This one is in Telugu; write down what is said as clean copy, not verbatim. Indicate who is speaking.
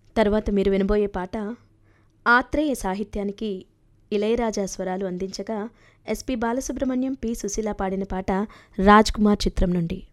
Speaker 1: తర్వాత మీరు వినబోయే పాట ఆత్రేయ సాహిత్యానికి ఇళయరాజా స్వరాలు అందించగా ఎస్పి బాలసుబ్రహ్మణ్యం, పి సుశీల పాడిన పాట రాజ్ కుమార్ చిత్రం నుండి.